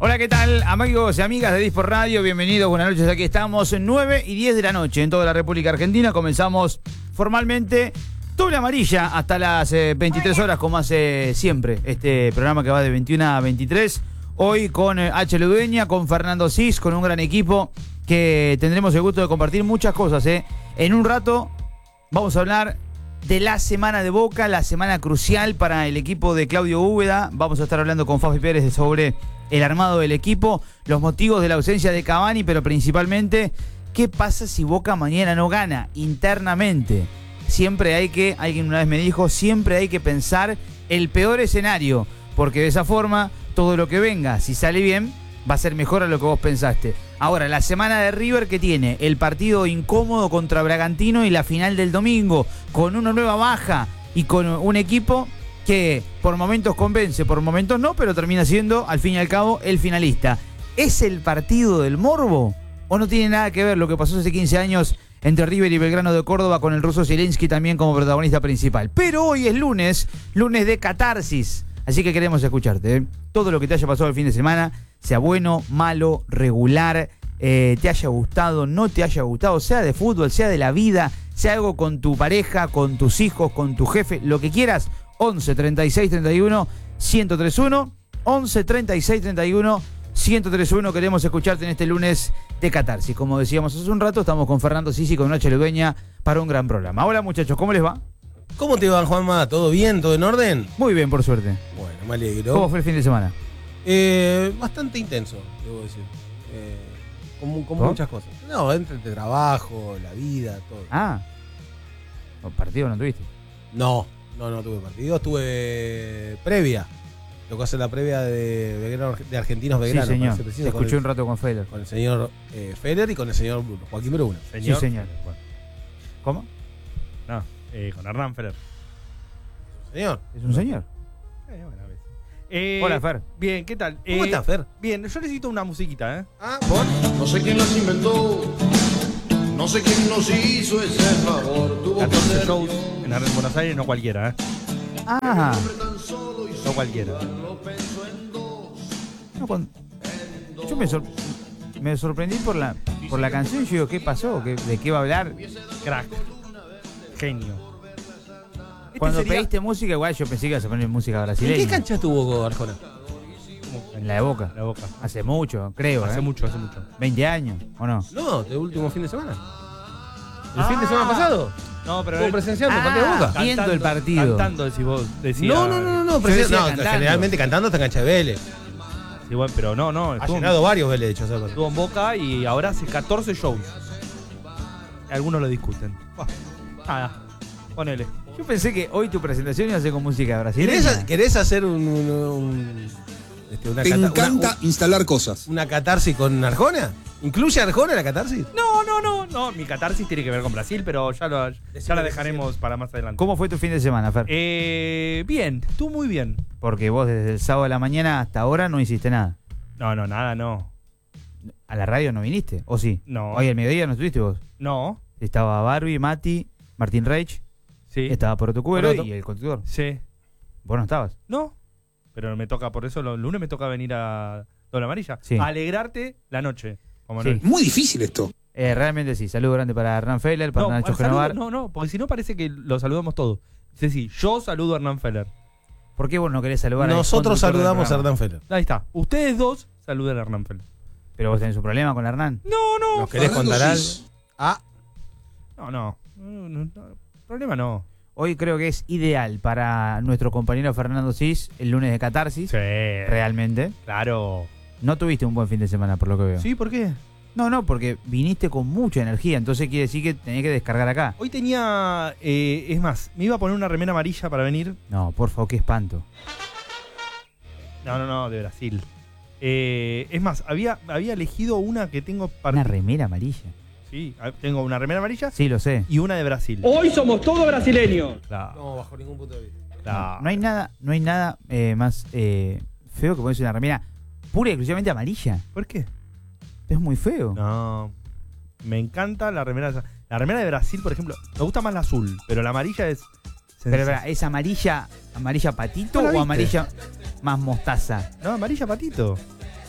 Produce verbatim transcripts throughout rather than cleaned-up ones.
Hola, ¿qué tal? Amigos y amigas de Disport Radio, bienvenidos, buenas noches, aquí estamos, nueve y diez de la noche en toda la República Argentina. Comenzamos formalmente doble amarilla hasta las eh, veintitrés horas, como hace siempre este programa que va de veintiuna a veintitrés. Hoy con eh, H. Ludueña, con Fernando Cis, con un gran equipo que tendremos el gusto de compartir muchas cosas. ¿eh? En un rato vamos a hablar de la semana de Boca, la semana crucial para el equipo de Claudio Úbeda. Vamos a estar hablando con Fabi Pérez sobre el armado del equipo, los motivos de la ausencia de Cavani, pero principalmente, ¿qué pasa si Boca mañana no gana internamente? Siempre hay que, alguien una vez me dijo, siempre hay que pensar el peor escenario, porque de esa forma, todo lo que venga, si sale bien, va a ser mejor a lo que vos pensaste. Ahora, la semana de River que tiene el partido incómodo contra Bragantino y la final del domingo, con una nueva baja y con un equipo que por momentos convence, por momentos no, pero termina siendo, al fin y al cabo, el finalista. ¿Es el partido del morbo? ¿O no tiene nada que ver lo que pasó hace quince años entre River y Belgrano de Córdoba con el ruso Zielinski también como protagonista principal? Pero hoy es lunes, lunes de catarsis. Así que queremos escucharte. ¿eh? Todo lo que te haya pasado el fin de semana, sea bueno, malo, regular, eh, te haya gustado, no te haya gustado, sea de fútbol, sea de la vida, sea algo con tu pareja, con tus hijos, con tu jefe, lo que quieras. once, treinta y seis, treinta y uno, ciento treinta y uno. once, treinta y seis, treinta y uno, ciento treinta y uno. Queremos escucharte en este lunes de catarsis. Como decíamos hace un rato, estamos con Fernando Cis y con H. Ludueña para un gran programa. Hola muchachos, ¿cómo les va? ¿Cómo te va, Juanma? ¿Todo bien? ¿Todo en orden? Muy bien, por suerte. Bueno, me alegro. ¿Cómo fue el fin de semana? Eh, bastante intenso, debo decir. Eh, con con muchas cosas. No, entre el trabajo, la vida, todo. Ah, ¿partido no tuviste? No, no, no tuve partido. Tuve previa. Lo que hace la previa de, Belgrano, de Argentinos Belgrano. Sí, señor. Preciso, Te escuché el, un rato con Feder. Con el señor eh, Feder y con el señor Bruno, Joaquín Bruno. ¿Señor? Sí, señor. Bueno. ¿Cómo? No, eh, con Hernán Feller. Señor. ¿Es un señor? Eh, bueno, a veces. Eh, Hola, Fer. Bien, ¿qué tal? ¿Cómo eh, estás, Fer? Bien, yo necesito una musiquita, ¿eh? Ah, ¿por? No sé quién las inventó, no sé quién nos hizo ese favor. Tuvo que catorce ser shows Dios. en la Red Buenos Aires, no cualquiera, ¿eh? Ah, No cualquiera. no, cuando- yo me, sor- me sorprendí por la, por la canción y yo digo, ¿qué pasó? ¿Qué- ¿De qué va a hablar? Crack. Genio. Este Cuando sería- pediste música, igual yo pensé que ibas a poner música ¿En brasileña. qué cancha tuvo Arjona? En la de Boca. La Boca. Hace mucho, creo. Hace ¿eh? mucho, hace mucho. veinte años, ¿o no? No, de último fin de semana. ¿El Ah. fin de semana pasado? No, pero ¿Estuvo presenciando el Ah, partido de Boca? viendo el partido. Cantando, decís vos. Decía, No, no, no, no, Yo presen- decía no, cantando. generalmente cantando está en cancha de Vélez. Sí, bueno, pero no, no. Ha Estuvo, llenado varios Vélez, de hecho. ¿sabes? estuvo en Boca y ahora hace catorce shows. Algunos lo discuten. Bah, Nada, ponele. Yo pensé que hoy tu presentación iba a ser con música brasileña. ¿Querés, querés hacer un, un- un- este, una, Te cata- encanta una- instalar cosas. una catarsis con Arjona? ¿Incluye Arjona la catarsis? No, no, no, no. Mi catarsis tiene que ver con Brasil, pero ya, lo, ya la dejaremos para más adelante. ¿Cómo fue tu fin de semana, Fer? Eh, bien, estuvo muy bien. Porque vos desde el sábado de la mañana hasta ahora no hiciste nada. No, no, nada, no. ¿A la radio no viniste? ¿O sí? No. Hoy al mediodía no estuviste vos. No, Estaba Barbie, Mati, Martín Reich, sí. estaba Poroto Cubero Poroto. y el conductor. Sí. ¿Vos no estabas? No, pero me toca, por eso los lunes me toca venir a Doble Amarilla. Sí. A alegrarte la noche. Como Sí. no. Muy difícil esto. Eh, realmente sí. Saludo grande para Hernán Feller, para No, Nacho al saludo- Genovar. no, no, porque si no parece que lo saludamos todos. Sí, sí, yo saludo a Hernán Feller. ¿Por qué vos no querés saludar al Nosotros conductor del saludamos a programa? Hernán Feller. Ahí está. Ustedes dos saluden a Hernán Feller. ¿Pero vos tenés un problema con Hernán? No, no. ¿Nos querés Fernando contar algo? Cis. Ah, No, no. No, no, no. Problema no. Hoy creo que es ideal para nuestro compañero Fernando Cis el lunes de catarsis. Sí. Realmente. Claro. No tuviste un buen fin de semana, por lo que veo. ¿Sí? ¿Por qué? No, no, porque viniste con mucha energía. Entonces quiere decir que tenés que descargar acá. Hoy tenía. eh, es más, me iba a poner una remera amarilla para venir. No, por favor, qué espanto. No, no, no, de Brasil. Eh, es más, había, había elegido una que tengo. part- Una remera amarilla. Sí, a- tengo una remera amarilla Sí, lo sé. y una de Brasil. Hoy somos todos brasileños. Claro, no, bajo ningún punto de vista. claro. No hay nada, no hay nada eh, más eh, feo que ponerse una remera pura y exclusivamente amarilla. ¿Por qué? Es muy feo. No. Me encanta la remera. La remera de Brasil, por ejemplo, me gusta más la azul, pero la amarilla es. Pero, pero, ¿es amarilla, amarilla patito ¿No la o viste? amarilla más mostaza? No, amarilla patito.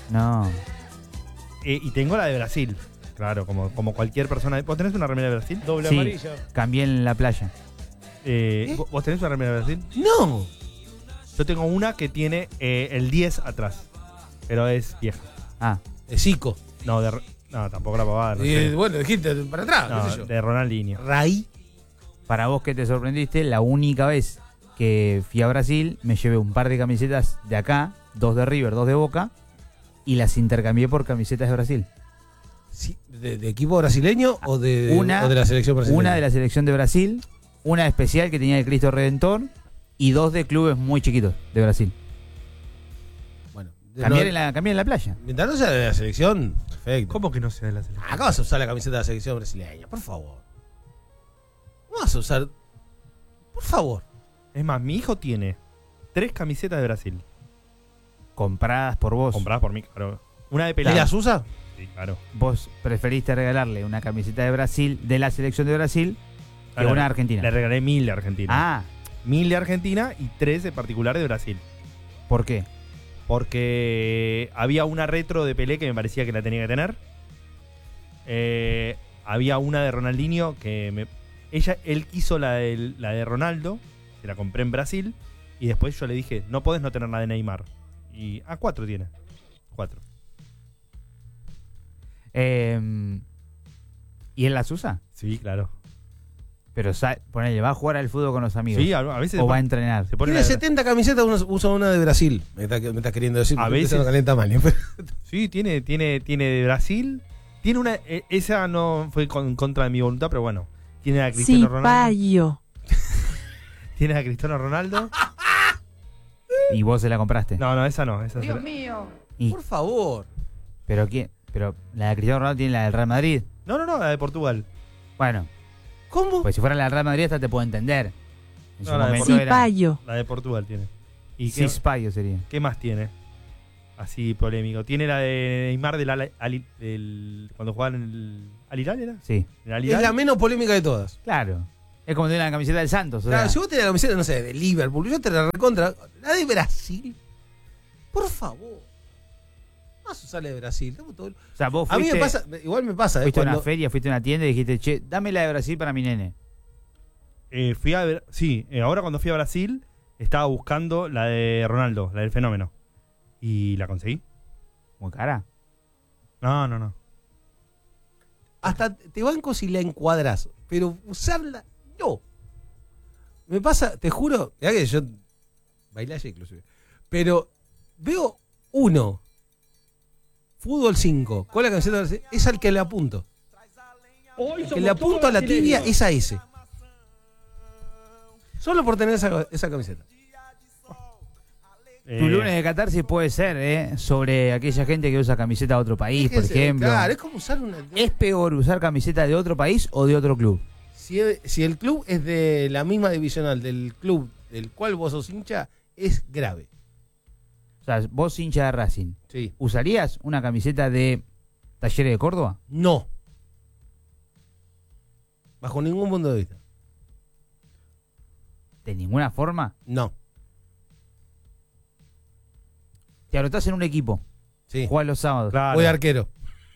No. Eh, y tengo la de Brasil. Claro, como, como cualquier persona. ¿Vos tenés una remera de Brasil? Doble Sí, amarilla. cambié en la playa. Eh, ¿Eh? ¿vos- ¿Vos tenés una remera de Brasil? No. Yo tengo una que tiene eh, el diez atrás. Pero es vieja. Ah, De Zico. No, de, no tampoco la pavada. No Y, sé. bueno, dijiste para atrás, qué sé No, yo. de Ronaldinho. Ray. para vos que te sorprendiste, la única vez que fui a Brasil me llevé un par de camisetas de acá, dos de River, dos de Boca, y las intercambié por camisetas de Brasil. Sí, de, de equipo brasileño o de, Una- o de la selección brasileña? Una de la selección de Brasil, una especial que tenía el Cristo Redentor y dos de clubes muy chiquitos de Brasil. Bueno, de- Cambié no- en la, cambié en la playa. mientras no sea de la selección, perfecto. ¿Cómo que no sea de la selección? Acá vas a usar la camiseta de la selección brasileña, por favor. No vas a usar. Por favor. Es más, mi hijo tiene tres camisetas de Brasil. Compradas por vos. Compradas por mí, claro. Una de ¿Y pelea. las usa? Sí, claro. Vos preferiste regalarle una camiseta de Brasil, de la selección de Brasil, que Ah, una le- argentina. Le regalé mil de Argentina. Ah, Mil de Argentina y tres en particular de Brasil. ¿por qué? Porque había una retro de Pelé que me parecía que la tenía que tener. Eh, había una de Ronaldinho que me, ella, él quiso la de, la de Ronaldo, que la compré en Brasil. Y después yo le dije, no podés no tener la de Neymar. Y, ah, cuatro tiene. Cuatro. Eh, ¿Y él las usa? Sí, claro. Pero sa- ponele, va a jugar al fútbol con los amigos. Sí, a, a veces o se va a pone, entrenar. se pone Tiene la de- setenta camisetas, uno usa una de Brasil. Me estás me estás queriendo decir. A porque veces- esa no calienta mal. ¿eh? Sí, tiene, tiene, tiene de Brasil. Tiene una. eh, esa no fue con, en contra de mi voluntad, pero bueno. Tiene a Cristiano Ronaldo. Cipayo. Tiene a Cristiano Ronaldo. Y vos se la compraste. No, no, esa no. Esa se la- Y- Por favor. ¿Pero quién? Pero la de Cristiano Ronaldo tiene la del Real Madrid. No, no, no, la de Portugal. Bueno, ¿Cómo? pues si fuera la del Real Madrid hasta te puedo entender. En su No, la de momento era Cipayo. La de Portugal tiene. ¿Y qué, Cispayo sería. qué más tiene? Así polémico. Tiene la de Neymar del, Al- Ali- del cuando jugaban en el Al Hilal, ¿era? Sí, ¿En Al Es Hilal? la menos polémica de todas. claro. Es como tener la camiseta del Santos. o Claro, sea, si vos tenés la camiseta, no sé, de Liverpool, yo te la recontra. La de Brasil. Por favor. No vas a usar la de Brasil. Estamos todo- o sea, vos A mí fuiste, me pasa, igual me pasa. ¿eh? fuiste a Cuando- una feria, fuiste a una tienda y dijiste, che, dame la de Brasil para mi nene. Eh, fui a ver, sí, eh, ahora cuando fui a Brasil estaba buscando la de Ronaldo, la del fenómeno. Y la conseguí. Muy cara. No, no, no. Hasta te banco si la encuadras, pero usarla, no. Me pasa, te juro, ya que yo bailé ayer inclusive, pero veo uno, fútbol cinco, con la camiseta de Brasil, es al que le apunto. Hoy Que somos le apunto todos a la tibia brasileños. es a ese. Solo por tener esa, esa camiseta. Eh, Tu lunes de catarsis puede ser, ¿eh? Sobre aquella gente que usa camiseta de otro país, por Es que, ejemplo. Claro, es como usar una. ¿Es peor usar camiseta de otro país o de otro club? Si, si el club es de la misma divisional del club del cual vos sos hincha, es grave. O sea, vos hincha de Racing, Sí. ¿usarías una camiseta de Talleres de Córdoba? No. Bajo ningún punto de vista. De ninguna forma. No. Te anotás en un equipo, Sí. jugás los sábados. claro. Voy de arquero.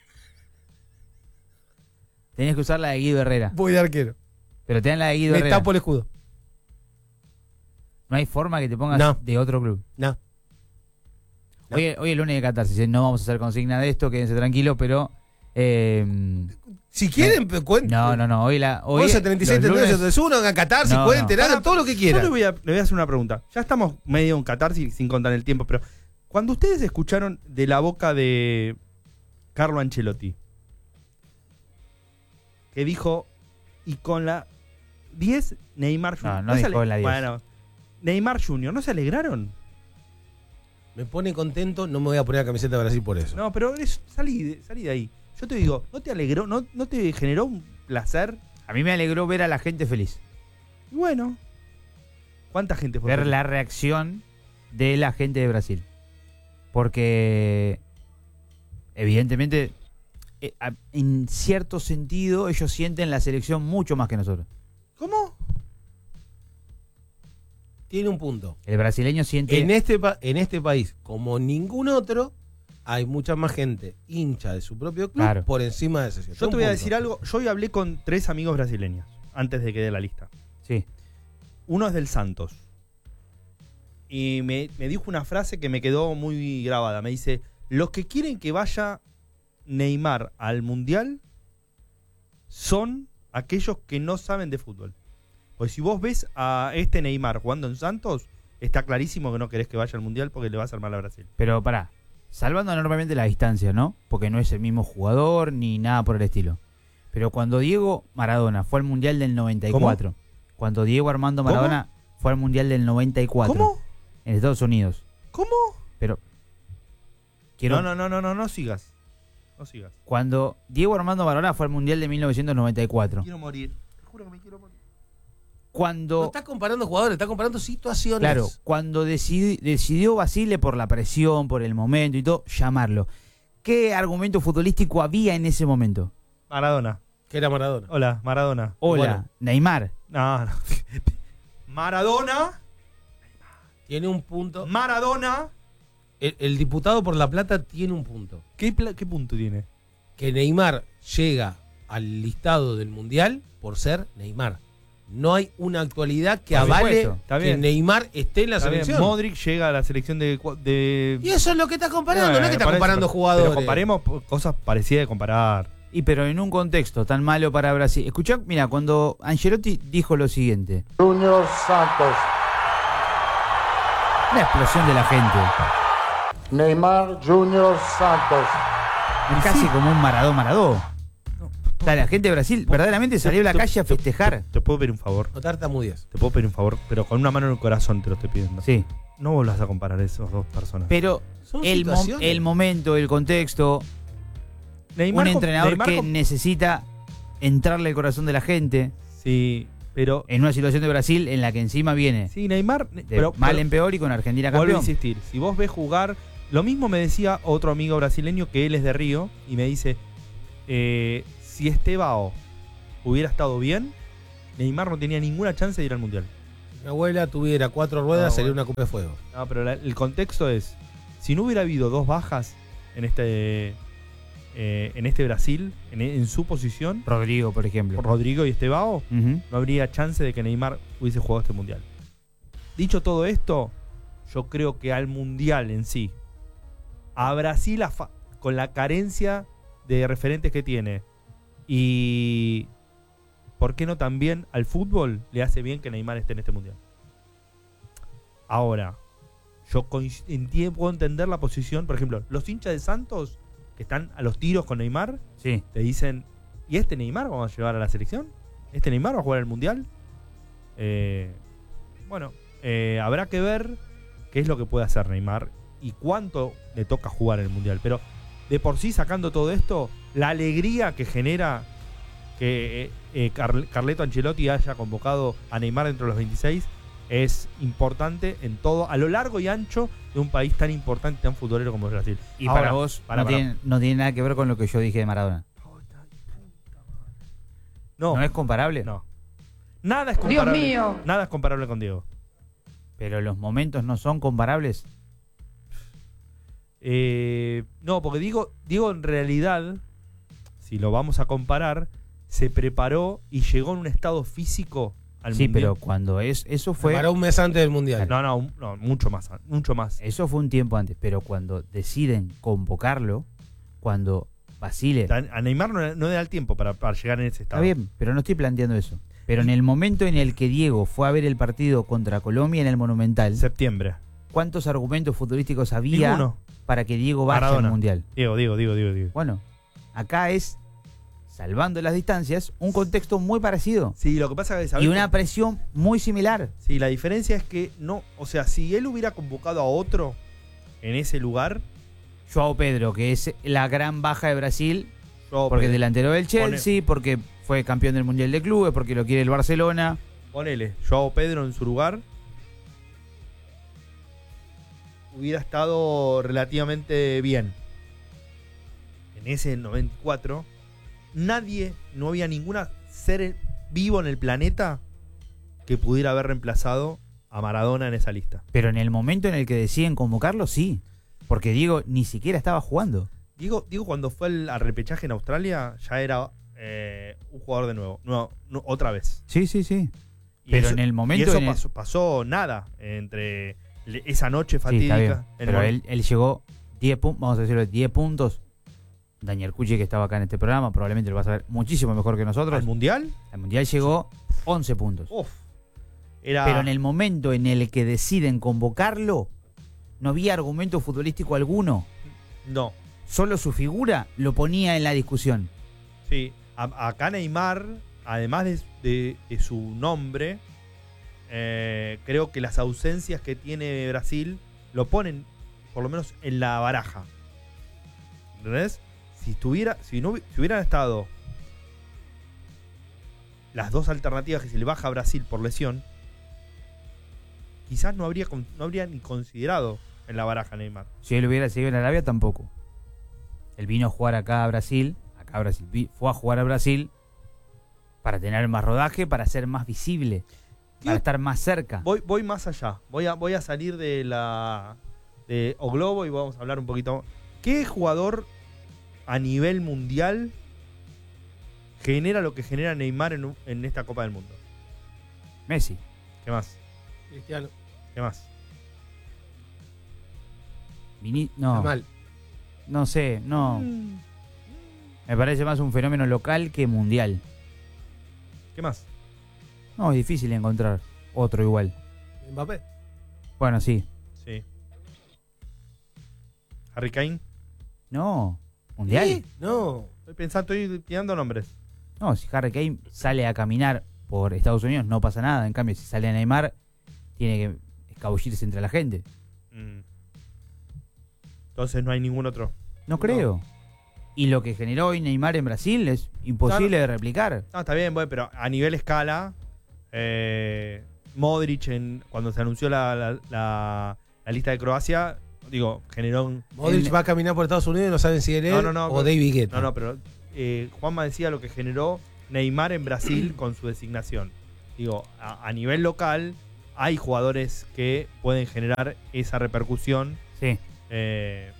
Tenés que usar la de Guido Herrera. Voy de arquero. Pero te dan la de Guido Me Herrera. tapo el escudo. No hay forma que te pongas No. de otro club. No. No. Hoy, hoy es el lunes de catarsis, ¿eh? No vamos a hacer consigna de esto, quédense tranquilos, pero... eh, Si quieren, pues, cuenten. no, no, no. Hoy la... Hoy once treinta y seis los treinta y lunes- tres uno, hagan catarsis, No, pueden no. enterar todo lo que Yo quieran. le voy, a, le voy a hacer una pregunta. Ya estamos medio en catarsis sin contar el tiempo, pero cuando ustedes escucharon de la boca de Carlo Ancelotti, que dijo, y con la diez, Neymar Junior. No, no se dijo ale- la diez. Bueno, Neymar Junior, ¿no se alegraron? Me pone contento, no me voy a poner la camiseta de Brasil por eso. No, pero es- salí, de, salí de ahí. Yo te digo, ¿no te alegró, no, no te generó un placer? A mí me alegró ver a la gente feliz. Y bueno, ¿cuánta gente fue Ver feliz? la reacción de la gente de Brasil. Porque... Evidentemente... eh, a- en cierto sentido, ellos sienten la selección mucho más que nosotros. ¿Cómo? Tiene un punto. El brasileño siente... En este, pa- en este país, como ningún otro, hay mucha más gente hincha de su propio club Claro. por encima de ese cierto. Yo te voy a punto. decir algo. Yo hoy hablé con tres amigos brasileños antes de que dé la lista. Sí. Uno es del Santos. Y me, me dijo una frase que me quedó muy grabada. Me dice, los que quieren que vaya Neymar al Mundial son aquellos que no saben de fútbol. Pues si vos ves a este Neymar jugando en Santos, está clarísimo que no querés que vaya al Mundial porque le va a hacer mal a Brasil. Pero pará, salvando enormemente la distancia, ¿no? Porque no es el mismo jugador ni nada por el estilo. Pero cuando Diego Maradona fue al Mundial del noventa y cuatro, cuando Diego Armando ¿Cómo? Maradona fue al Mundial del noventa y cuatro, ¿Cómo? en Estados Unidos. ¿Cómo? Pero quiero No, no, no, no, no, no sigas. No sigas. cuando Diego Armando Maradona fue al Mundial de mil novecientos noventa y cuatro. Quiero morir. Te juro que me quiero morir. Cuando No está comparando jugadores, está comparando situaciones. Claro, cuando decidi- decidió Basile por la presión, por el momento y todo, llamarlo. ¿Qué argumento futbolístico había en ese momento? Maradona. Que era Maradona. Hola, Maradona. Hola, Bueno. Neymar. No, no. Maradona. Tiene un punto. Maradona. El, el diputado por La Plata tiene un punto. ¿Qué, pla- qué punto tiene? Que Neymar llega al listado del Mundial por ser Neymar. No hay una actualidad que Por avale supuesto, está que bien. Neymar esté en la Está bien, selección. Modric llega a la selección de... cua- de... Y eso es lo que está comparando, Eh, no es que está parece- comparando pero- jugadores. Pero comparemos p- cosas parecidas de comparar. Y pero en un contexto tan malo para Brasil. Escuchá, mira, cuando Ancelotti dijo lo siguiente. Junior Santos, Una explosión de la gente. Neymar Junior Santos, Es casi como un Maradó Maradó. O sea, la gente de Brasil verdaderamente salió a la Te- calle a te- festejar. Te, te puedo pedir un favor. No tartamudees. Te puedo pedir un favor, pero con una mano en el corazón te lo estoy pidiendo. Sí. No vuelvas a comparar esos dos personas. Pero Son el, mo- situaciones. el momento, el contexto, Neymar un com- entrenador Neymar que com- necesita entrarle al corazón de la gente Sí, pero... en una situación de Brasil en la que encima viene Sí, Neymar... de pero, mal pero- en peor y con Argentina Vuelvo a campeón. insistir, si vos ves jugar, lo mismo me decía otro amigo brasileño que él es de Río y me dice, eh, si Estevao hubiera estado bien, Neymar no tenía ninguna chance de ir al Mundial. Mi abuela tuviera cuatro ruedas, No, sería bueno. una copa de fuego. No, pero la- el contexto es, si no hubiera habido dos bajas en este eh, en este Brasil, en, en su posición, Rodrigo, por ejemplo. Rodrigo y Estevao, Ujú. no habría chance de que Neymar hubiese jugado este Mundial. Dicho todo esto, yo creo que al Mundial en sí, a Brasil a fa- con la carencia de referentes que tiene y ¿por qué no también al fútbol le hace bien que Neymar esté en este Mundial? Ahora, yo coinc- enti- puedo entender la posición, por ejemplo, los hinchas de Santos que están a los tiros con Neymar, Sí. te dicen, ¿y este Neymar vamos a llevar a la selección? ¿Este Neymar va a jugar al Mundial? Eh, bueno, eh, habrá que ver qué es lo que puede hacer Neymar y cuánto le toca jugar en el Mundial. Pero de por sí, sacando todo esto, la alegría que genera que eh, eh, Car- Carleto Ancelotti haya convocado a Neymar dentro de los veintiséis es importante en todo, a lo largo y ancho de un país tan importante, tan futbolero como es Brasil. Y Ahora, para vos para, no, para. Tiene, no tiene nada que ver con lo que yo dije de Maradona. No, ¿No es comparable? no. Nada es comparable. Nada es comparable con Diego. Pero los momentos no son comparables. Eh, no, porque Diego, Diego en realidad, si lo vamos a comparar, se preparó y llegó en un estado físico al Sí, Mundial. pero cuando es eso fue Para un mes antes del Mundial. No, no, un- no, mucho más, mucho más. eso fue un tiempo antes, pero cuando deciden convocarlo, cuando Basile A a Neymar no, no le da el tiempo para, para llegar en ese está estado. bien, pero no estoy planteando eso. Pero en el momento en el que Diego fue a ver el partido contra Colombia en el Monumental, Septiembre. ¿cuántos argumentos futbolísticos había Ninguno. para que Diego vaya Maradona. al Mundial? Diego, Diego, Diego, Diego, Diego. Bueno, acá es, salvando las distancias, un contexto muy parecido Sí, lo que pasa es que ¿sabés y por- una presión muy similar. Sí, la diferencia es que no, o sea, si él hubiera convocado a otro en ese lugar, Joao Pedro, que es la gran baja de Brasil, yo porque es pone- delantero del Chelsea, porque fue campeón del Mundial de Clubes, porque lo quiere el Barcelona. ponele, Joao Pedro en su lugar, hubiera estado relativamente bien. En ese noventa y cuatro, nadie, no había ninguna ser vivo en el planeta que pudiera haber reemplazado a Maradona en esa lista. Pero en el momento en el que deciden convocarlo, sí. Porque Diego ni siquiera estaba jugando. Diego, Diego cuando fue al, al repechaje en Australia ya era eh, un jugador de nuevo, no, no, otra vez. Sí, sí, sí. Y Pero eso- en el momento... Y eso en el- pasó, pasó nada entre le- esa noche Sí, está bien. fatídica. en Pero el- él, él llegó diez puntos, vamos a decirlo, diez puntos. Daniel Cuchi, que estaba acá en este programa, probablemente lo va a saber muchísimo mejor que nosotros. ¿Al Mundial? Al Mundial llegó once puntos. Uf. Era, Pero en el momento en el que deciden convocarlo, no había argumento futbolístico alguno. No, Solo su figura lo ponía en la discusión. sí. A- acá Neymar, además de, de- de su nombre, eh, creo que las ausencias que tiene Brasil lo ponen, por lo menos, en la baraja. ¿Entendés? Si, estuviera, si, no, hubi- si hubieran estado las dos alternativas que se le baja a Brasil por lesión, quizás no habría, con- no habría ni considerado en la baraja Neymar. Si él hubiera seguido en Arabia, tampoco. Él vino a jugar acá a Brasil. Acá a Brasil. vi- Fue a jugar a Brasil para tener más rodaje, para ser más visible, para ¿Qué? estar más cerca. Voy, voy más allá. Voy a, voy a salir de la de O Globo y vamos a hablar un poquito. ¿Qué jugador a nivel mundial genera lo que genera Neymar en, un- en esta Copa del Mundo? Messi. ¿Qué más? Cristiano. ¿Qué más? Vini- Está no, mal. no sé, no. Me parece más un fenómeno local que mundial. ¿Qué más? No, es difícil encontrar otro igual. Mbappé. Bueno, sí. Sí. Harry Kane. No, mundial. ¿Eh? No. Estoy pensando, estoy tirando nombres. No, si Harry Kane sale a caminar por Estados Unidos no pasa nada. En cambio, si sale a Neymar, tiene que escabullirse entre la gente. Mm. Entonces no hay ningún otro. No creo. Y lo que generó hoy Neymar en Brasil es imposible Claro. de replicar. No, está bien, bueno, pero a nivel escala, eh, Modric, en, cuando se anunció la, la- la- la lista de Croacia, digo, generó un... Modric El- va a caminar por Estados Unidos y no saben si él es No, no, no, o pero- David Guetta. No, no, pero eh, Juanma decía lo que generó Neymar en Brasil con su designación. Digo, a, a nivel local hay jugadores que pueden generar esa repercusión, Sí. eh,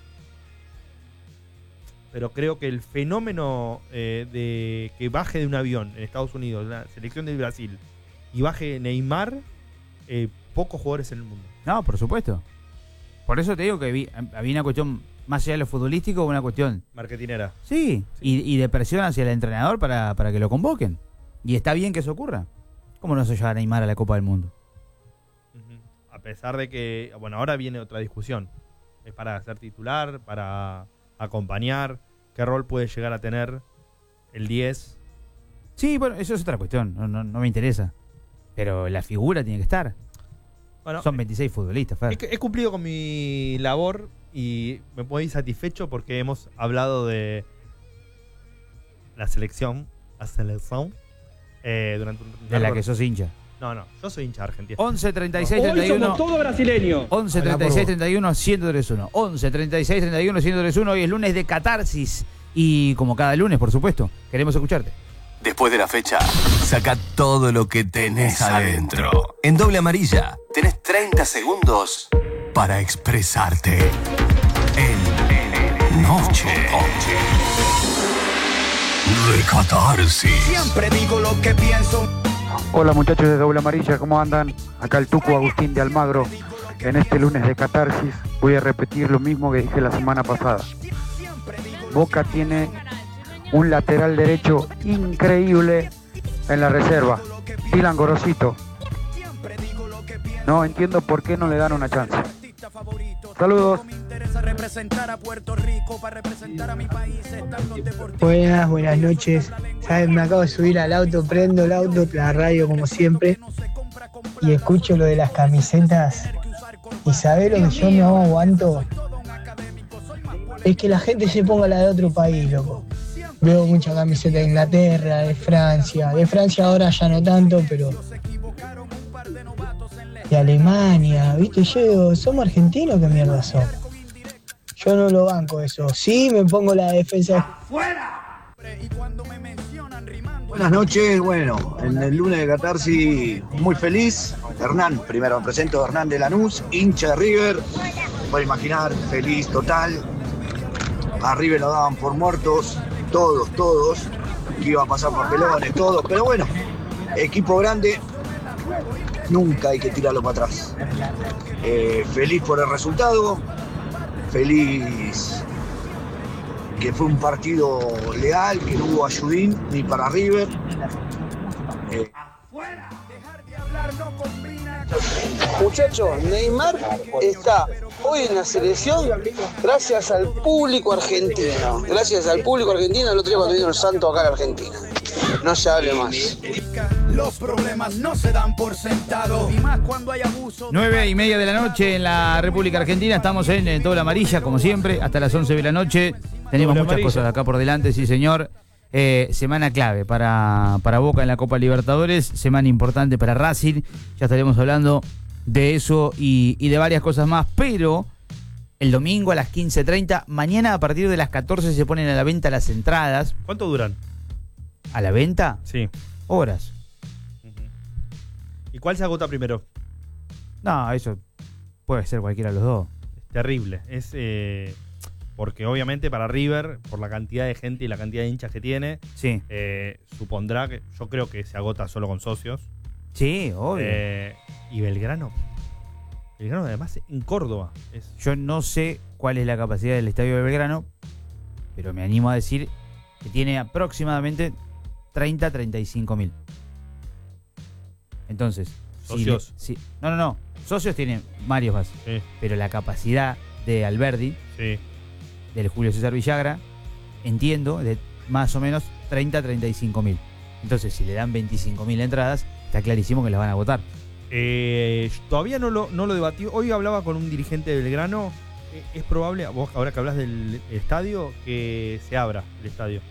pero creo que el fenómeno eh, de que baje de un avión en Estados Unidos, la selección de Brasil, y baje Neymar, eh, pocos jugadores en el mundo. No, por supuesto. Por eso te digo que vi- había una cuestión más allá de lo futbolístico, una cuestión, Marketinera. sí, y, y de presión hacia el entrenador para, para que lo convoquen. Y está bien que eso ocurra. ¿Cómo no se lleva a Neymar a la Copa del Mundo? Ujú. A pesar de que, bueno, ahora viene otra discusión. ¿Es para ser titular, para acompañar? ¿Qué rol puede llegar a tener el diez? Sí, bueno, eso es otra cuestión, no, no, no me interesa. Pero la figura tiene que estar. Bueno, Son veintiséis futbolistas, Fer. he, he cumplido con mi labor y me puedo ir satisfecho porque hemos hablado de la selección, la selección, eh, durante un De la largo- que sos hincha. No, no, yo soy hincha argentino. once, treinta y seis, Hoy treinta y somos uno. todos brasileños. once, treinta y seis, treinta y uno, ciento treinta y uno. once, treinta y seis, treinta y uno, ciento treinta y uno. Hoy es lunes de catarsis. Y como cada lunes, por supuesto, queremos escucharte. Después de la fecha, saca todo lo que tenés adentro. En Doble Amarilla, tenés treinta segundos para expresarte. En Noche de Catarsis. Siempre digo lo que pienso. Hola muchachos de Doble Amarilla, ¿cómo andan? Acá el Tuco Agustín de Almagro. En este lunes de Catarsis voy a repetir lo mismo que dije la semana pasada. Boca tiene un lateral derecho increíble en la reserva, Dylan Gorosito. No entiendo por qué no le dan una chance. Saludos. Buenas, buenas noches. Sabes, me acabo de subir al auto, prendo el auto, la radio como siempre, y escucho lo de las camisetas. Y sabés lo que yo no aguanto, es que la gente se ponga la de otro país, loco. Veo mucha camiseta de Inglaterra, de Francia, de Francia ahora ya no tanto, pero de Alemania, ¿viste? Yo digo, ¿somos argentinos? ¿Qué mierda son? Yo no lo banco eso. Sí, me pongo la defensa. Buenas noches, bueno, en el lunes de Catarsis muy feliz. Hernán, primero me presento, Hernán de Lanús, hincha de River. puede imaginar, feliz total. A River lo daban por muertos, todos, todos, que iba a pasar por pelones, todos, pero bueno, equipo grande, nunca hay que tirarlo para atrás. Eh, feliz por el resultado, feliz que fue un partido leal, que no hubo ayudín ni para River. Eh, Muchachos, Neymar está hoy en la selección gracias al público argentino. Gracias al público argentino, el otro día cuando vino el Santo acá a la Argentina. No se hable más. Los problemas no se dan por sentado. Y más cuando hay abuso. Nueve y media de la noche en la República Argentina. Estamos en, en Doble Amarilla, como siempre, hasta las once de la noche. Tenemos Doble muchas amarilla. cosas acá por delante, sí señor. Eh, semana clave para, para Boca en la Copa Libertadores. Semana importante para Racing. Ya estaremos hablando de eso y, y de varias cosas más. Pero el domingo a las quince treinta, mañana a partir de las catorce se ponen a la venta las entradas. ¿Cuánto duran? ¿A la venta? Sí. Horas. ¿Y cuál se agota primero? No, eso puede ser cualquiera de los dos. Es terrible. Es eh, porque obviamente para River, por la cantidad de gente y la cantidad de hinchas que tiene, Sí. eh, supondrá que yo creo que se agota solo con socios. Sí, obvio. Eh, y Belgrano. Belgrano además en Córdoba. Es, Yo no sé cuál es la capacidad del estadio de Belgrano, pero me animo a decir que tiene aproximadamente treinta a treinta y cinco mil. Entonces, ¿Socios? Si, si- no, no, no. Socios tienen varios más. sí, Pero la capacidad de Alberdi, sí. del Julio César Villagra, entiendo, de más o menos treinta a treinta y cinco mil. Entonces, si le dan veinticinco mil entradas, está clarísimo que las van a agotar. Eh, todavía no lo, no lo debatí. Hoy hablaba con un dirigente de Belgrano. Eh, es probable, vos ahora que hablas del estadio, que se abra el estadio.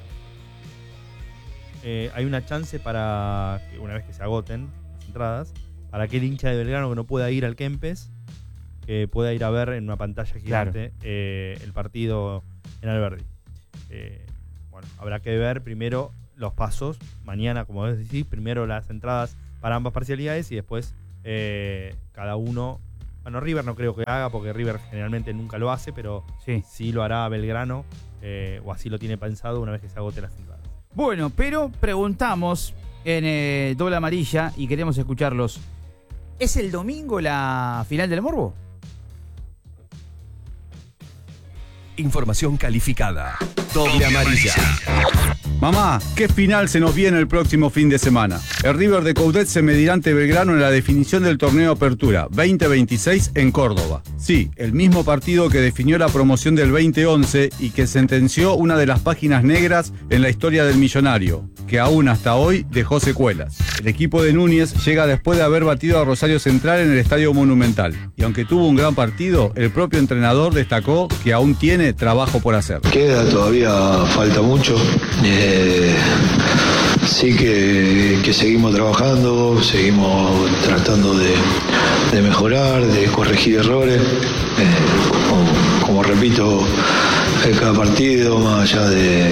Eh, hay una chance para que una vez que se agoten las entradas, para que el hincha de Belgrano que no pueda ir al Kempes, que pueda ir a ver en una pantalla gigante eh, el partido en Alberdi. Eh, bueno, habrá que ver primero los pasos. Mañana, como vos decís, primero las entradas para ambas parcialidades y después eh, cada uno. Bueno, River no creo que haga porque River generalmente nunca lo hace, pero Sí. sí lo hará Belgrano eh, o así lo tiene pensado una vez que se agoten las entradas. Bueno, pero preguntamos en eh, Doble Amarilla y queremos escucharlos. ¿Es el domingo la final del Morbo? Información calificada. Doble amarilla. Mamá, ¿qué final se nos viene el próximo fin de semana? El River de Coudet se medirá ante Belgrano en la definición del torneo Apertura veinte veintiséis en Córdoba. Sí, el mismo partido que definió la promoción del veinte once y que sentenció una de las páginas negras en la historia del millonario, que aún hasta hoy dejó secuelas. El equipo de Núñez llega después de haber batido a Rosario Central en el Estadio Monumental. Y aunque tuvo un gran partido, el propio entrenador destacó que aún tiene trabajo por hacer. Queda, todavía falta mucho. Eh, sí que, que seguimos trabajando, seguimos tratando de, de mejorar, de corregir errores. Eh, como, como repito, en cada partido, más allá de,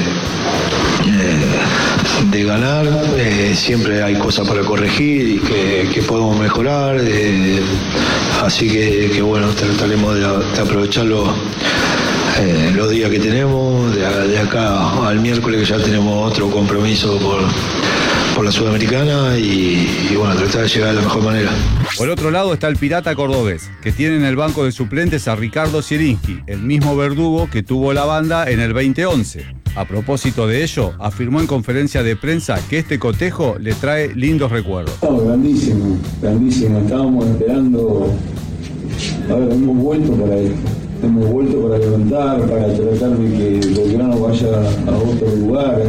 eh, de ganar, eh, siempre hay cosas para corregir y que, que podemos mejorar. Eh, así que, que bueno, trataremos de, de aprovecharlo. Eh, los días que tenemos, de, de acá al miércoles que ya tenemos otro compromiso por, por la Sudamericana y, y bueno, tratar de llegar de la mejor manera. Por otro lado está el Pirata cordobés, que tiene en el banco de suplentes a Ricardo Zielinski, el mismo verdugo que tuvo la banda en el veinte once. A propósito de ello, afirmó en conferencia de prensa que este cotejo le trae lindos recuerdos. Oh, grandísimo, grandísimo. Estábamos esperando, ahora hemos vuelto para esto. Hemos vuelto para levantar, para tratar de que Belgrano vaya a otro lugar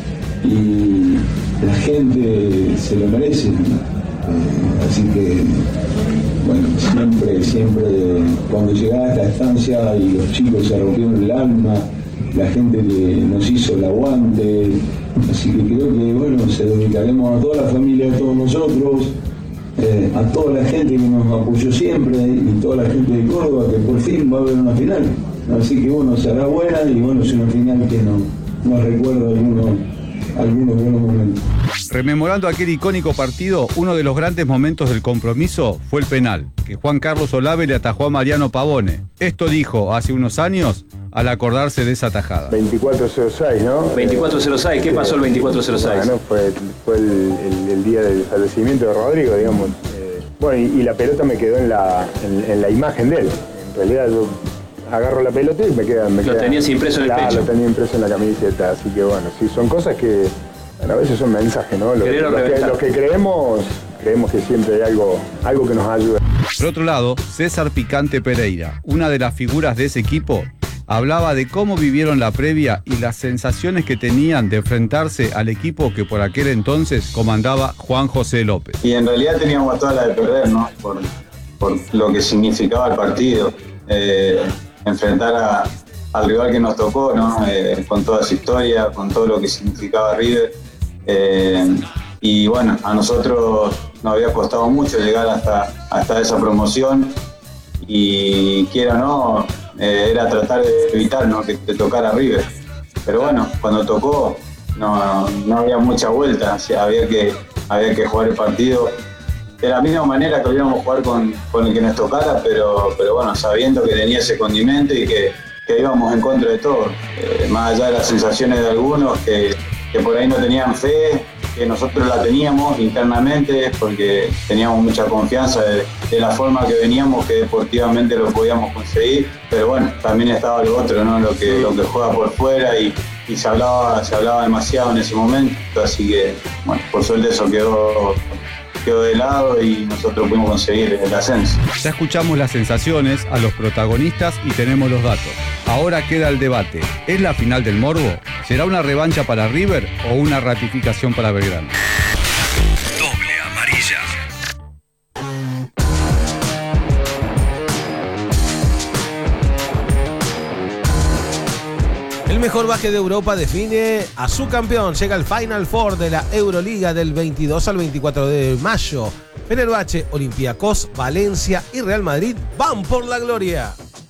y la gente se lo merece. Eh, así que, bueno, siempre, siempre cuando llegaba a esta estancia y los chicos se rompieron el alma, la gente que nos hizo el aguante, así que creo que, bueno, se dedicaremos a toda la familia, a todos nosotros. Eh, a toda la gente que nos apoyó siempre y toda la gente de Córdoba que por fin va a haber una final. Así que bueno, será buena y bueno, es una final que nos no recuerda algunos, algunos buenos momentos. Rememorando aquel icónico partido, uno de los grandes momentos del compromiso fue el penal, que Juan Carlos Olave le atajó a Mariano Pavone. Esto dijo hace unos años al acordarse de esa tajada. veinticuatro cero seis, ¿no? veinticuatro cero seis, ¿qué pasó el veinticuatro cero seis? Bueno, fue, fue el, el, el día del fallecimiento de Rodrigo, digamos. Eh, bueno, y, y la pelota me quedó en la, en, en la imagen de él. En realidad yo agarro la pelota y me queda... Me ¿Lo queda, tenías impreso en el claro, pecho? Lo tenía impreso en la camiseta, así que bueno, sí, son cosas que... Bueno, a veces son mensajes, ¿no? Los, los, que, los que creemos, creemos que siempre hay algo, algo que nos ayuda. Por otro lado, César Picante Pereira, una de las figuras de ese equipo, hablaba de cómo vivieron la previa y las sensaciones que tenían de enfrentarse al equipo que por aquel entonces comandaba Juan José López. Y en realidad teníamos toda la de perder, ¿no? Por, por lo que significaba el partido. Eh, enfrentar a, al rival que nos tocó, ¿no? Eh, con toda su historia, con todo lo que significaba River. Eh, y bueno, a nosotros nos había costado mucho llegar hasta, hasta esa promoción y quiera o no, eh, era tratar de evitar, ¿no? que te tocara River. Pero bueno, cuando tocó no, no había mucha vuelta, o sea, había, que, había que jugar el partido de la misma manera que íbamos a jugar con, con el que nos tocara, pero, pero bueno, sabiendo que tenía ese condimento y que, que íbamos en contra de todo, eh, más allá de las sensaciones de algunos que que por ahí no tenían fe, que nosotros la teníamos internamente porque teníamos mucha confianza de, de la forma que veníamos, que deportivamente lo podíamos conseguir, pero bueno, también estaba lo otro, ¿no? Lo que, lo que juega por fuera y, y se hablaba, se hablaba demasiado en ese momento, así que bueno, por suerte eso quedó, quedó de lado y nosotros pudimos conseguir el ascenso. Ya escuchamos las sensaciones a los protagonistas y tenemos los datos. Ahora queda el debate. ¿Es la final del morbo? ¿Será una revancha para River o una ratificación para Belgrano? Doble amarilla. El mejor básquet de Europa define a su campeón. Llega al Final Four de la Euroliga del veintidós al veinticuatro de mayo. Fenerbahce, Olympiacos, Valencia y Real Madrid van por la gloria.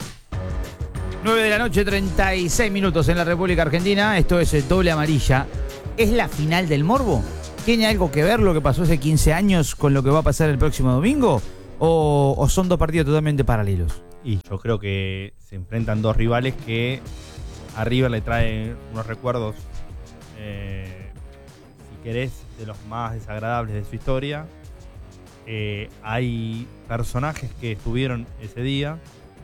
nueve de la noche, treinta y seis minutos en la República Argentina. Esto es el Doble Amarilla. ¿Es la final del morbo? ¿Tiene algo que ver lo que pasó hace quince años con lo que va a pasar el próximo domingo? ¿O, o son dos partidos totalmente paralelos? Y yo creo que se enfrentan dos rivales que a River le traen unos recuerdos, eh, si querés, de los más desagradables de su historia. Eh, hay personajes que estuvieron ese día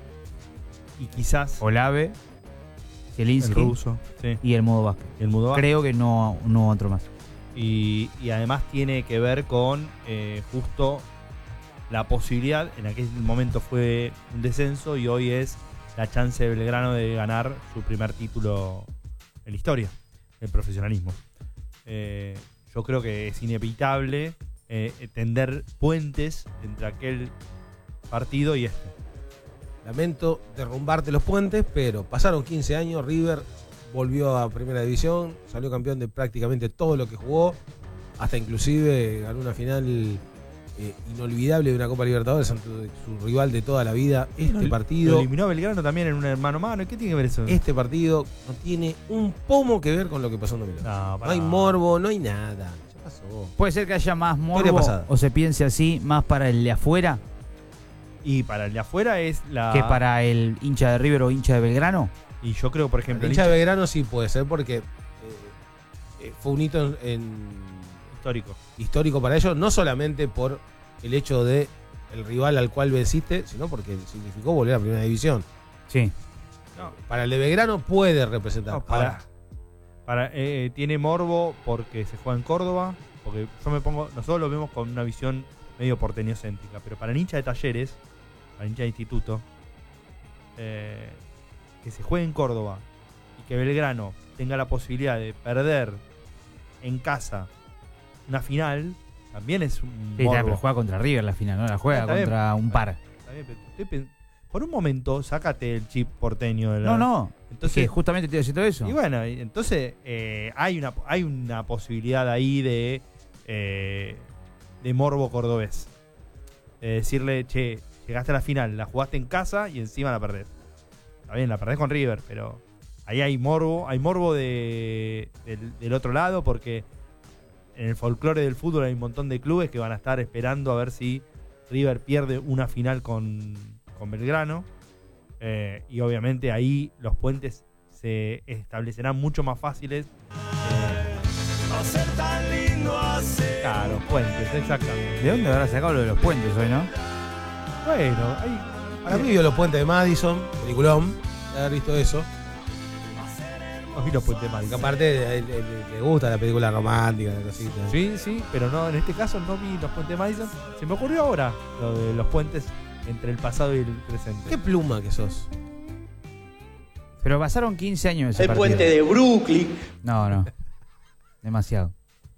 y quizás Olave, Zielinski, el ruso, sí. Y el modo básquet. El modo básquet. Creo que no, no otro más. Y, y además tiene que ver con eh, justo la posibilidad, en aquel momento fue un descenso y hoy es la chance de Belgrano de ganar su primer título en la historia del profesionalismo. Eh, yo creo que es inevitable eh, tender puentes entre aquel partido y este. Lamento derrumbarte los puentes, pero pasaron quince años, River volvió a Primera División, salió campeón de prácticamente todo lo que jugó, hasta inclusive ganó una final eh, inolvidable de una Copa Libertadores ante su rival de toda la vida. Este Lo- partido... Lo eliminó a Belgrano también en un hermano mano. ¿Qué tiene que ver eso? Este partido no tiene un pomo que ver con lo que pasó en Belgrano. No, No pará. hay morbo, no hay nada. Ya pasó. ¿Puede ser que haya más Historia morbo pasada. o se piense así más para el de afuera Y para el de afuera es la... que para el hincha de River o hincha de Belgrano? Y yo creo, por ejemplo... El hincha de Belgrano sí puede ser porque eh, eh, fue un hito en, en- histórico. histórico para ellos, no solamente por el hecho de el rival al cual venciste, sino porque significó volver a Primera División. Sí. No, Para el de Belgrano puede representar. no, para, Ahora, para, eh, tiene morbo porque se juega en Córdoba, porque yo me pongo... Nosotros lo vemos con una visión medio porteñocéntrica, pero para el hincha de Talleres, para el hincha de Instituto, eh, que se juegue en Córdoba y que Belgrano tenga la posibilidad de perder en casa una final, también es un Sí, morbo. está, pero juega contra River la final, no la juega Está bien. contra un par. Está bien, pero estoy pen- por un momento, sácate el chip porteño de la... No, no. Entonces, Es que justamente estoy haciendo eso. y bueno, y entonces eh, hay, una, hay una posibilidad ahí de, eh, de morbo cordobés. De decirle, che, llegaste a la final, la jugaste en casa y encima la perdés. Está bien, la perdés con River, pero ahí hay morbo, hay morbo de, del, del otro lado porque en el folclore del fútbol hay un montón de clubes que van a estar esperando a ver si River pierde una final con, con Belgrano. Eh, y obviamente ahí los puentes se establecerán mucho más fáciles. Eh, claro, puentes, exactamente. ¿De dónde habrá sacado lo de los puentes hoy, no? Bueno, hay... Para mí vio los puentes de Madison, peliculón, de haber visto eso. No vi los puentes de Madison. Aparte le, le, le gusta la película romántica, la cosita. Sí, sí, pero no, en este caso no vi los puentes de Madison. Se me ocurrió ahora lo de los puentes entre el pasado y el presente. Qué pluma que sos. Pero pasaron quince años ese El partido. puente de Brooklyn. No, no. Demasiado.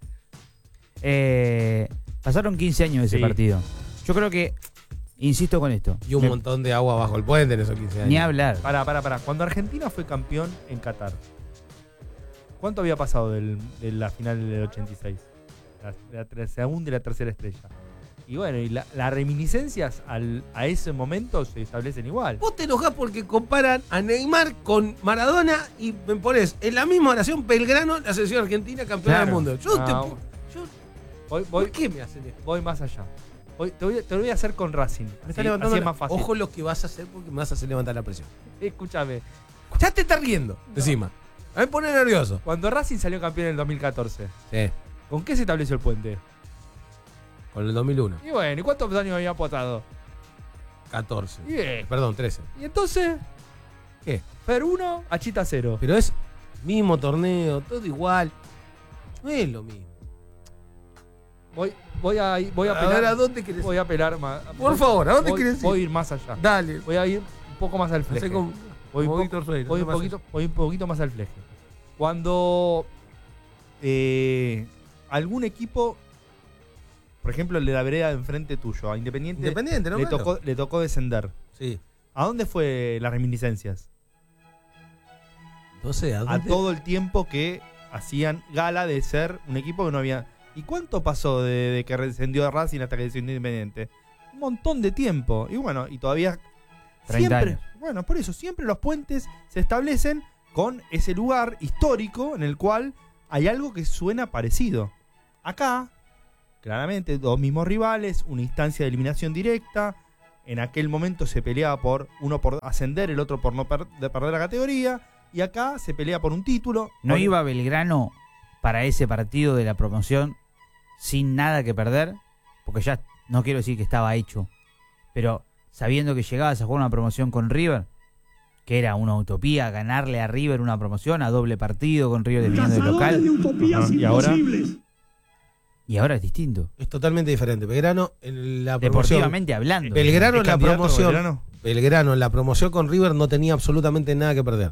Eh, pasaron quince años de ese Sí. partido. Yo creo que, insisto con esto. Y un me- montón de agua bajo el puente en esos quince años. Ni hablar. Pará, pará, pará. Cuando Argentina fue campeón en Qatar, ¿cuánto había pasado del- de la final del ochenta y seis? La, la ter- segunda y la tercera estrella. Y bueno, y la- las reminiscencias al- a ese momento se establecen igual. Vos te enojás porque comparan a Neymar con Maradona y me pones en la misma oración Belgrano, la selección argentina campeona Claro. del mundo. Yo No. te pu- yo- Voy, voy, ¿Por qué me hacen esto? voy más allá. Voy- te, voy, a- te lo voy a hacer con Racing. Me está Así- levantando así es la- más fácil. Ojo lo que vas a hacer porque me vas a hacer levantar la presión. Escúchame. Ya te estás riendo, encima. A mí me pone nervioso. Cuando Racing salió campeón en el dos mil catorce, Sí, ¿con qué se estableció el puente? con el dos mil uno. Y bueno, ¿y cuántos años había apotado? catorce. Y, eh, Perdón, trece. y entonces, ¿Qué? Fer uno, Achita cero. Pero es mismo torneo, todo igual. No es lo mismo. Voy, voy a, voy a A apelar. ver, ¿a dónde querés ir? Voy a apelar más. Por voy- favor, ¿a dónde voy- querés ir? Voy a ir más allá. Dale. Voy a ir un poco más al fleje. Hacé como- Voy, como un Víctor po- Freire, voy no un más poquito, voy un poquito más al fleje. Cuando eh, algún equipo, por ejemplo, el de la vereda de enfrente tuyo, a Independiente, Independiente, ¿no? le, Claro. tocó, le tocó descender. Sí. ¿A dónde fue las reminiscencias? No sé, ¿a A dónde? todo el tiempo que hacían gala de ser un equipo que no había. ¿Y cuánto pasó de, de que descendió a Racing hasta que descendió Independiente? Un montón de tiempo. Y bueno, y todavía. treinta Siempre, años. bueno, por eso, siempre los puentes se establecen con ese lugar histórico en el cual hay algo que suena parecido. Acá, claramente, dos mismos rivales, una instancia de eliminación directa. En aquel momento se peleaba por uno por ascender, el otro por no per- de perder la categoría. Y acá se pelea por un título. ¿No Con- iba Belgrano para ese partido de la promoción sin nada que perder? Porque ya no quiero decir que estaba hecho, pero sabiendo que llegabas a jugar una promoción con River, que era una utopía ganarle a River una promoción a doble partido con River definiendo de local. utopías Ajá, y ahora- imposibles. Y ahora es distinto. Es totalmente diferente. Belgrano en la promoción. Deportivamente hablando. Belgrano ¿Es en la candidato promoción. Belgrano? Belgrano en la promoción con River no tenía absolutamente nada que perder.